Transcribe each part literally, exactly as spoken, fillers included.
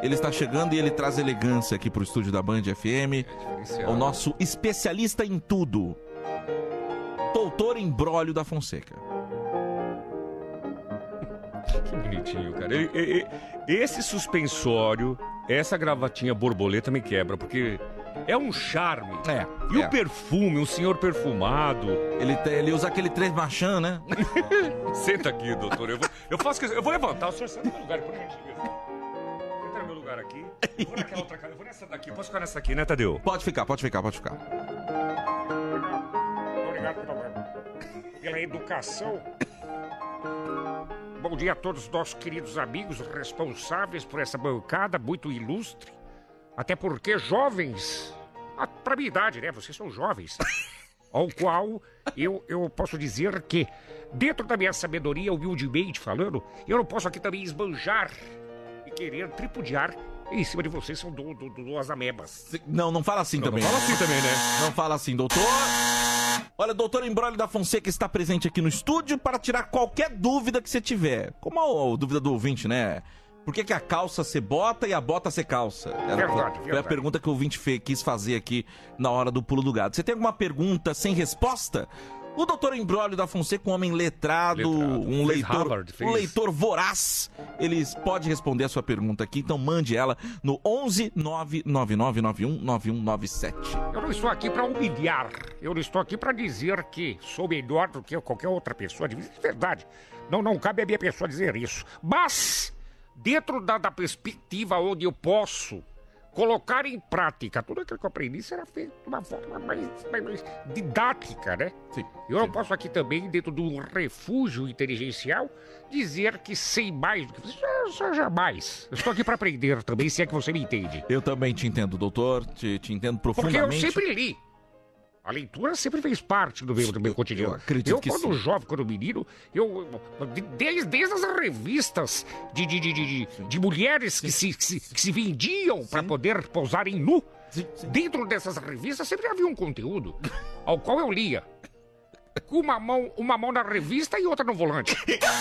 Ele está chegando e ele traz elegância aqui pro estúdio da Band F M. É o nosso especialista em tudo, doutor Imbróglio da Fonseca. Que bonitinho, cara. Ele, ele, esse suspensório, essa gravatinha borboleta me quebra, porque é um charme. É. E é. o perfume, um senhor perfumado. Ele, te, ele usa aquele três machan, né? Senta aqui, doutor. Eu vou, eu faço que eu vou levantar. O senhor senta no meu lugar, por gentileza. Senta no meu lugar aqui. Eu vou naquela outra cara. Eu vou nessa daqui. Posso ficar nessa aqui, né, Tadeu? Pode ficar, pode ficar, pode ficar. Obrigado pela, pela educação. Bom dia a todos os nossos queridos amigos responsáveis por essa bancada muito ilustre. Até porque jovens, pra minha idade, né? Vocês são jovens. Ao qual eu, eu posso dizer que, dentro da minha sabedoria, humildemente falando, eu não posso aqui também esbanjar e querer tripudiar em cima de vocês, são do, do, do, duas amebas. Não, não fala assim Não, também. não fala assim também, né? Não fala assim, doutor. Olha, doutor Imbróglio da Fonseca está presente aqui no estúdio para tirar qualquer dúvida que você tiver. Como a, a dúvida do ouvinte, né? Por que, que a calça se bota e a bota se calça? Era, Verdade, foi, verdade. foi a pergunta que o ouvinte fez, quis fazer aqui na hora do pulo do gado. Você tem alguma pergunta sem resposta? O doutor Imbróglio da Fonseca, um homem letrado, Letrado. um Fez leitor, Harvard, fez. um leitor voraz, ele pode responder a sua pergunta aqui, então mande ela no onze nove nove nove nove um nove um nove sete. Eu não estou aqui para humilhar. Eu não estou aqui para dizer que sou melhor do que qualquer outra pessoa. De verdade. Não, não cabe a minha pessoa dizer isso. Mas, dentro da, da perspectiva onde eu posso colocar em prática tudo aquilo que eu aprendi, será feito de uma forma mais, mais, mais didática, né? Sim. Eu não sim. posso aqui também, dentro de um refúgio inteligencial, dizer que sei mais do que você. Já, jamais. Eu estou aqui para aprender também, se é que você me entende. Eu também te entendo, doutor, te, te entendo Porque profundamente. eu sempre li. A leitura sempre fez parte do meu, do meu Eu- cotidiano. eu acredito eu que quando sim. jovem, quando menino, eu. de- Desde, desde as revistas de, de, de, de, de, de mulheres que se, que se, que se vendiam para poder pousarem nu, Sim, sim. dentro dessas revistas sempre havia um conteúdo ao qual eu lia. Com uma mão, uma mão na revista e outra no volante.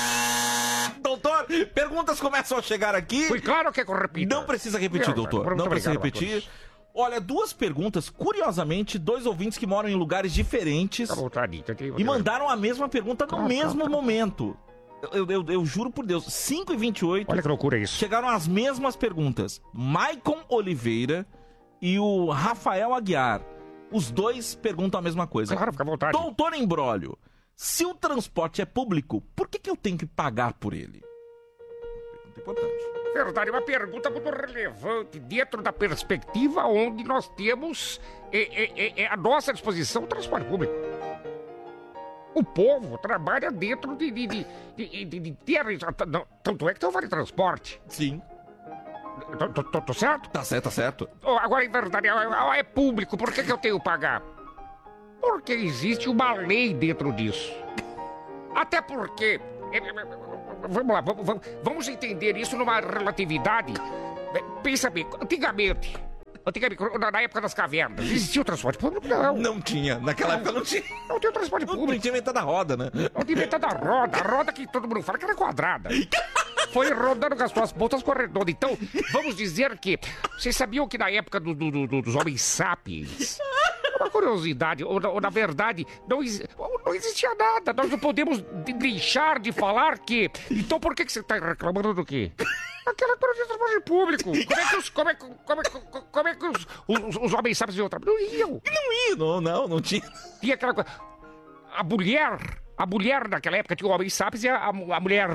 Doutor, perguntas começam a chegar aqui. Foi claro que é que eu repito. Não precisa repetir, Não, doutor. muito Não precisa obrigado a repetir. todos. Olha, duas perguntas, curiosamente, dois ouvintes que moram em lugares diferentes Fica à vontade, tá aqui, e mandaram a mesma pergunta no Calma, mesmo calma. momento. Eu, eu, eu juro por Deus, cinco e vinte e oito Olha que loucura isso. chegaram as mesmas perguntas. Maicon Oliveira e o Rafael Aguiar. Os dois perguntam a mesma coisa. Claro, fica à vontade. Doutor Imbróglio, se o transporte é público, por que, que eu tenho que pagar por ele? Pergunta importante. Verdade, uma pergunta muito relevante dentro da perspectiva onde nós temos é, é, é, à nossa disposição o transporte público. O povo trabalha dentro de, de, de, de, de, de terra. Não, tanto é que tem o vale transporte. Sim. Tô, tô, tô, tô certo? Tá certo, tá certo. Oh, agora, em verdade, é, é público. Por que, que eu tenho que pagar? Porque existe uma lei dentro disso. Até porque... é, é, é, Vamos lá, vamos, vamos, vamos entender isso numa relatividade. Pensa bem, antigamente, antigamente, na na época das cavernas, existia o transporte público? Não. Não tinha. Naquela época não tinha. Não tinha o transporte Não público. tinha inventado a roda, né? Não tinha inventado a roda. A roda que todo mundo fala que era quadrada. Foi rodando com as suas pontas corredores. Então, vamos dizer que... Vocês sabiam que na época do, do, do, dos homens sapiens... Uma curiosidade, ou, ou na verdade, não, exi- não existia nada. Nós não podemos de- deixar de falar que... Então por que, que você está reclamando do quê? Aquela coisa de transporte público. Como é que os, como é, que- como é, que- como é que os, os, os homens sapiens iam trabalhar? Não iam. Não ia, não, não, não tinha. Tinha aquela coisa... A mulher... A mulher naquela época tinha o homem sapiens e a, a, a mulher...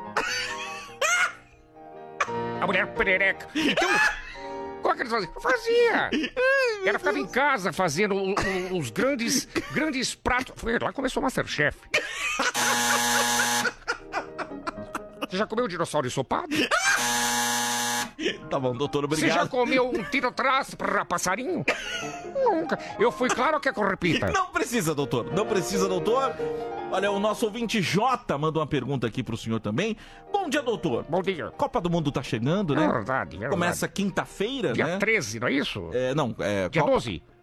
A mulher perereca. Então... Como é que eles faziam? Fazia! Ela ficava em casa fazendo o- o- os grandes, grandes pratos. Foi lá que começou o Masterchef. Você já comeu dinossauro ensopado? Tá bom, doutor, Você obrigado. já comeu um tiro-traço para passarinho? Nunca. Eu fui claro que é que eu repita. Não precisa, doutor. Não precisa, doutor. Olha, o nosso ouvinte J mandou uma pergunta aqui pro senhor também. Bom dia, doutor. Bom dia. Copa do Mundo tá chegando, né? Verdade, verdade. Começa quinta-feira, Dia né? treze, não é isso? É, não, é... Dia Copa- doze.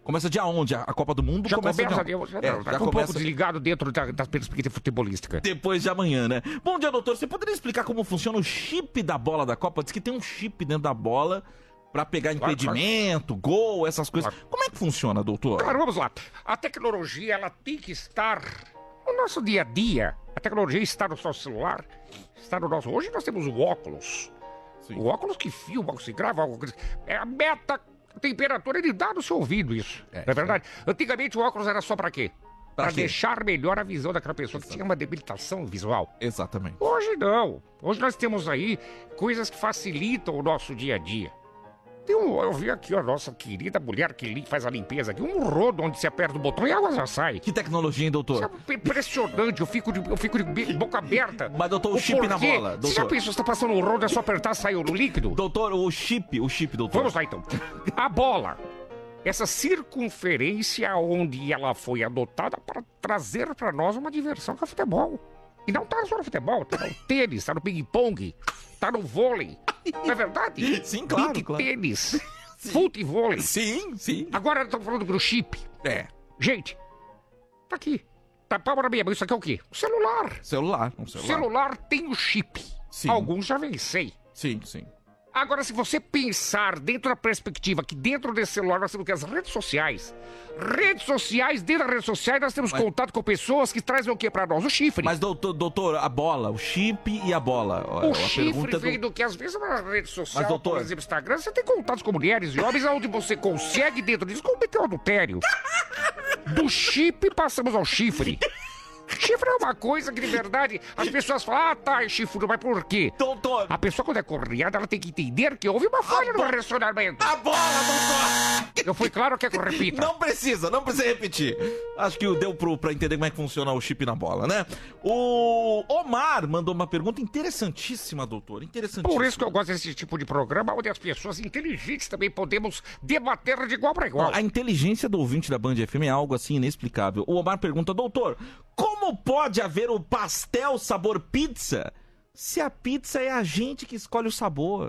Começa dia onde? A Copa do Mundo Já começa, começa, dia... eu, já, é, tá já um começa... pouco desligado dentro da, da perspectiva futebolística. Depois de amanhã, né? Bom dia, doutor. Você poderia explicar como funciona o chip da bola da Copa? Diz que tem um chip dentro da bola pra pegar impedimento, claro, claro. gol, essas coisas. Claro. Como é que funciona, doutor? Claro, vamos lá. A tecnologia, ela tem que estar no nosso dia a dia. A tecnologia está no nosso celular, está no nosso... Hoje nós temos o óculos. Sim. O óculos que filma, que se grava, é a meta temperatura, ele dá no seu ouvido isso. É, não é verdade? Sim. Antigamente o óculos era só pra quê? Pra, pra deixar melhor a visão daquela pessoa. Exato. Que tinha uma debilitação visual. Exatamente. Hoje não. Hoje nós temos aí coisas que facilitam o nosso dia a dia. Tem um, eu vi aqui a nossa querida mulher que faz a limpeza aqui, um rodo onde você aperta o botão e a água já sai. Que tecnologia, hein, doutor? Isso é impressionante, eu fico de, eu fico de boca aberta. Mas, doutor, o, o chip porquê? Na bola, doutor. Você já pensou, você tá passando o rodo, é só apertar, saiu no líquido? Doutor, o chip, o chip, doutor. Vamos lá, então. A bola, essa circunferência onde ela foi adotada para trazer para nós uma diversão que é futebol. E não tá só no futebol, tá no tênis, tá no ping-pong, tá no vôlei. Não é verdade? Sim, claro, Beat claro. Tênis, futevôlei. Sim, sim. Agora estamos falando do chip. É. Gente, tá aqui. Tá palma na minha mão. Isso aqui é o quê? O celular. Celular. Um celular. Celular tem o chip. Sim. Alguns já vencei. Sim, sim. Agora, se você pensar dentro da perspectiva que dentro desse celular nós temos que as redes sociais. Redes sociais, dentro das redes sociais nós temos mas... contato com pessoas que trazem o que pra nós? O chifre. Mas, doutor, doutor, a bola, o chip e a bola. O a chifre vem do... do que às vezes na rede social, mas, doutor... por exemplo, Instagram, você tem contatos com mulheres e homens onde você consegue dentro disso cometer o adultério. Do chip passamos ao chifre. Chifre é uma coisa que, de verdade, as pessoas falam, ah, tá, é chifre, mas por quê? Doutor! A pessoa, quando é correada, ela tem que entender que houve uma falha no relacionamento. A bola, doutor! Eu fui claro que é que eu repita. Não precisa, não precisa repetir. Acho que deu pro, pra entender como é que funciona o chip na bola, né? O Omar mandou uma pergunta interessantíssima, doutor, interessantíssima. Por isso que eu gosto desse tipo de programa, onde as pessoas inteligentes também podemos debater de igual para igual. A inteligência do ouvinte da Band F M é algo assim inexplicável. O Omar pergunta, doutor, como pode haver o pastel sabor pizza se a pizza é a gente que escolhe o sabor?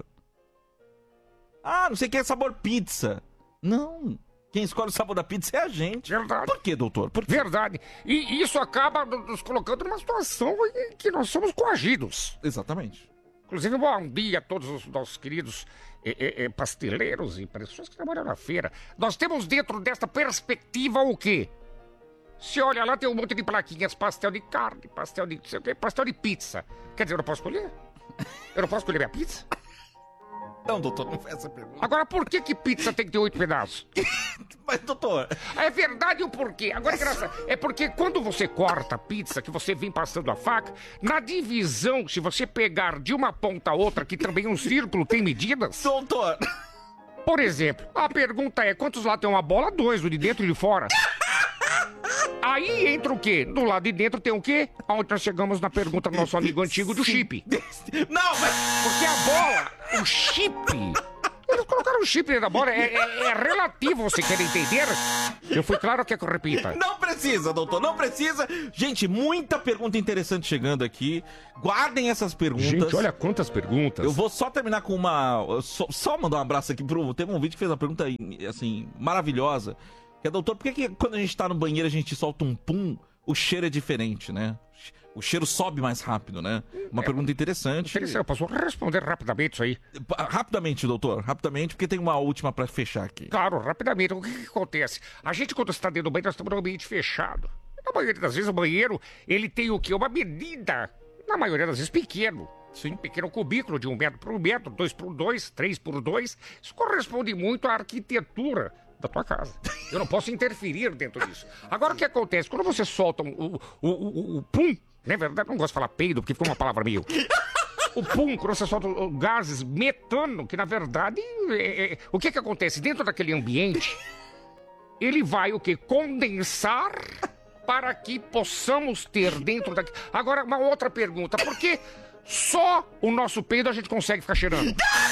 Ah, não sei o que é sabor pizza. Não, quem escolhe o sabor da pizza é a gente. Verdade. Por quê, doutor? Por quê? Verdade. E isso acaba nos colocando numa situação em que nós somos coagidos. Exatamente. Inclusive, bom dia a todos os nossos queridos eh, eh, pasteleiros e pessoas que trabalham na feira. Nós temos dentro desta perspectiva o quê? Se olha lá, tem um monte de plaquinhas, pastel de carne, pastel de, sei o quê, pastel de pizza. Quer dizer, eu não posso escolher? Eu não posso escolher minha pizza? Não, doutor, não faz essa pergunta. Agora, por que que pizza tem que ter oito pedaços? Mas, doutor... É verdade o porquê. Agora, é engraçado. É porque quando você corta a pizza, que você vem passando a faca, na divisão, se você pegar de uma ponta a outra, que também um círculo tem medidas... Doutor... Por exemplo, a pergunta é, quantos lados tem uma bola? Dois, o de dentro e o de fora. Aí entra o quê? Do lado de dentro tem o quê? Onde nós chegamos na pergunta do nosso amigo antigo do chip. Não, mas... Porque a bola, o chip... Eles colocaram o chip dentro da bola, é, é, é relativo, você quer entender? Eu fui claro que é que eu repita. Não precisa, doutor, não precisa. Gente, muita pergunta interessante chegando aqui. Guardem essas perguntas. Gente, olha quantas perguntas. Eu vou só terminar com uma... Só, só mandar um abraço aqui pro... Teve um vídeo que fez uma pergunta, assim, maravilhosa. Que é, doutor, por que, que quando a gente tá no banheiro a gente solta um pum, o cheiro é diferente, né? O cheiro sobe mais rápido, né? Uma é, pergunta interessante. Interessante, eu posso responder rapidamente isso aí? Rapidamente, doutor, rapidamente, porque tem uma última pra fechar aqui. Claro, rapidamente. O que, que acontece? A gente, quando está dentro do banheiro, nós estamos num ambiente fechado. Na maioria das vezes, o banheiro, ele tem o quê? Uma medida, na maioria das vezes, pequeno. Sim. Um pequeno cubículo de um metro por um metro, dois por dois, três por dois. Isso corresponde muito à arquitetura da tua casa. Eu não posso interferir dentro disso. Agora, o que acontece? Quando você solta um, o, o, o, o pum, na verdade, eu não gosto de falar peido, porque ficou uma palavra meio... O pum, quando você solta gases metano, que na verdade, é, é, o que que acontece? Dentro daquele ambiente, ele vai o quê? Condensar para que possamos ter dentro daqui... Agora, uma outra pergunta. Por que só o nosso peido a gente consegue ficar cheirando?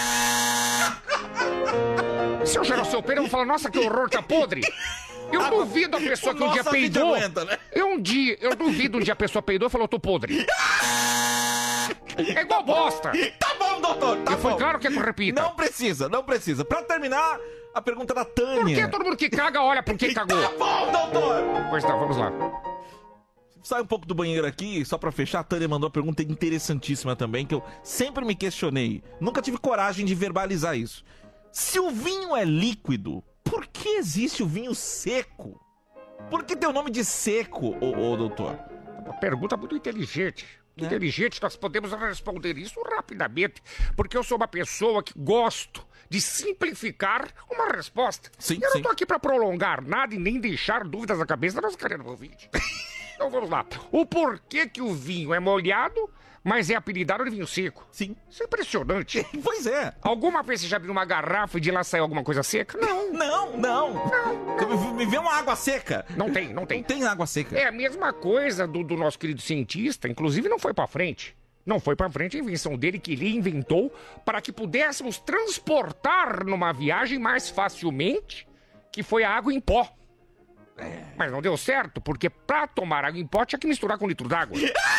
Se eu cheirar o seu peido, eu vou falar, nossa, que horror, tá podre. Eu ah, duvido a pessoa que um dia peidou. Aguenta, né? Eu um dia, eu duvido um dia a pessoa peidou e falou, tô podre. É igual bosta. Tá bom, doutor, tá E foi bom. claro que é que eu repita. Não precisa, não precisa. Pra terminar, a pergunta da Tânia. Por que todo mundo que caga olha pro que cagou? Tá bom, doutor. Pois tá, vamos lá. Sai um pouco do banheiro aqui, só pra fechar, a Tânia mandou uma pergunta interessantíssima também, que eu sempre me questionei. Nunca tive coragem de verbalizar isso. Se o vinho é líquido, por que existe o vinho seco? Por que tem o nome de seco, ô, ô doutor? Uma pergunta muito inteligente. É. Inteligente, nós podemos responder isso rapidamente, porque eu sou uma pessoa que gosto de simplificar uma resposta. Sim, eu sim. não tô aqui pra prolongar nada e nem deixar dúvidas na cabeça da nossa querida ouvinte. Então vamos lá. O porquê que o vinho é molhado, mas é apelidado de vinho seco? Sim. Isso é impressionante. Pois é. Alguma vez você já abriu uma garrafa e de lá saiu alguma coisa seca? Não. Não, não. não. Me vê uma água seca. Não tem, não tem. Não tem água seca. É a mesma coisa do, do nosso querido cientista, inclusive não foi pra frente. Não foi pra frente a invenção dele que ele inventou para que pudéssemos transportar numa viagem mais facilmente, que foi a água em pó. É. Mas não deu certo, porque pra tomar água em pó tinha que misturar com um litro d'água.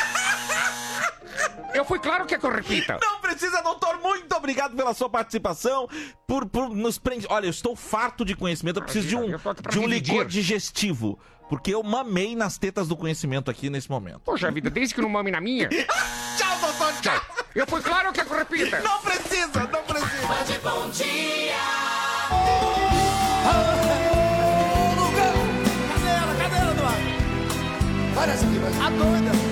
Eu fui claro que é que eu repita. Não precisa, doutor. Muito obrigado pela sua participação. Por, por nos prender. Olha, eu estou farto de conhecimento. Eu preciso de um, Eu tô aqui pra de um dividir. licor digestivo. Porque eu mamei nas tetas do conhecimento aqui nesse momento. Poxa vida, desde que não mame na minha. Tchau, doutor. Tchau. Eu fui claro que é que eu repita. Não precisa, não precisa. Bande bom dia. Cadê ela? Cadê ela, Eduardo? Olha essa aqui, vai. A doida.